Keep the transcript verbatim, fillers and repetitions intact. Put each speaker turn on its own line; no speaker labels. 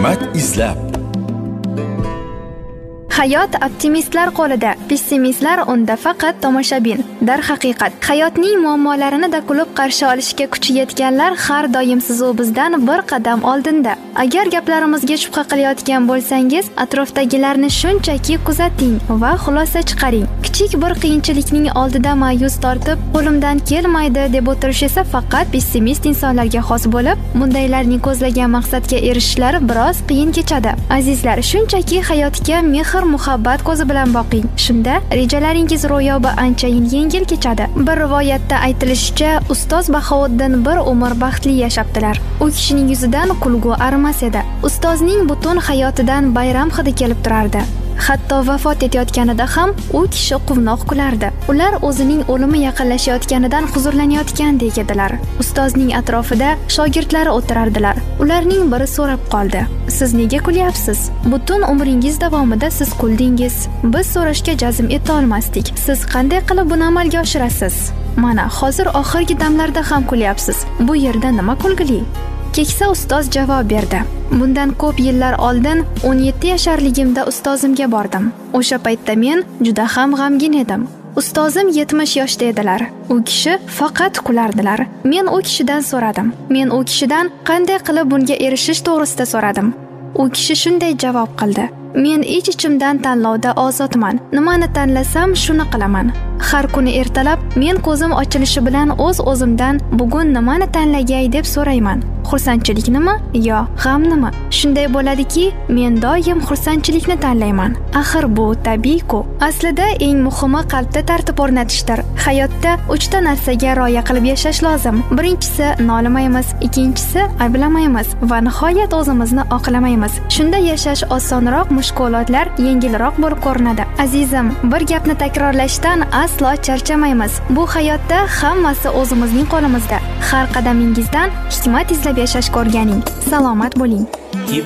hikmat izlab.
Hayot optimistlar qo'lida, pessimistlar unda faqat tomoshabin. Darhaqiqat, hayotning muammolarini da kulib qarshi olishga kuchi yetganlar har doim sizu bizdan bir qadam oldinda. Agar gaplarimizga shubha qilayotgan bo'lsangiz, atrofdagilarni shunchaki kuzating va xulosa chiqaring. Kichik bir qiyinchilikning oldida ma'yus tortib, qo'limdan kelmaydi deb o'tirish esa faqat pessimist insonlarga xos bo'lib, bundaylarning ko'zlagan maqsadga erishishlari biroz qiyin kechadi. Azizlar, shunchaki hayotga mehr muhabbat ko'zi bilan boqing. Shunda rejalaringiz ro'yobi anchayin yengil kechadi. Bir rivoyatda aytilishicha, ustoz Bahovuddin bir umr baxtli yashaptilar. U kishining yuzidan kulgu arimas edi. Ustozning butun hayotidan bayram hidi kelib turardi. Hatto vafot etayotganida ham u kishi quvnoq kulardi. Ular o'zining o'limi yaqinlashayotganidan huzurlanayotgandek edilar. Ustozning atrofida shogirdlari o'tirardilar. Ularning biri so'rab qoldi: "Siz nega kulyapsiz? Butun umringiz davomida siz kuldingiz. Biz so'rashga jazm eta olmasdik. Siz qanday qilib buni amalga oshirasiz? Mana, hozir oxirgi damlarda ham kulyapsiz. Bu yerda nima kulgili?" Keksa ustoz javob berdi: "Bundan ko'p yillar oldin o'n yetti yasharligimda ustozimga bordim. O'sha paytda men juda ham g'amgin edim. Ustozim yetmish yoshda edilar. U kishi faqat kulardilar. Men u kishidan so'radim. Men u kishidan qanday qilib bunga erishish to'g'risida so'radim. U kishi shunday javob qildi: Men ich-ichimdan tanlovda ozodman. Nimani tanlasam, shuni qilaman. Har kuni ertalab men ko'zim ochilishi bilan o'z-o'zimdan bugun nimani tanlagay deb so'rayman. Xursandchiliknimi yo g'amnimi? Shunday bo'ladiki, men doim xursandchilikni tanlayman. Axir bu tabiiy-ku. Aslida eng muhimi qalbda tartib o'rnatishdir. Hayotda uchta narsaga rioya qilib yashash lozim. Birinchisi, nolimaymiz, ikkinchisi, ayblamaymiz va nihoyat o'zimizni oqlamaymiz. Shunda yashash osonroq, mushkulotlar yengilroq bo'lib ko'rinadi. Azizim, bir gapni takrorlashdan aslo charchamaymiz. Bu hayotda hammasi o'zimizning qo'limizda. Har qadamingizdan hikmat izlab yashash ko'rganing. Salomat bo'ling.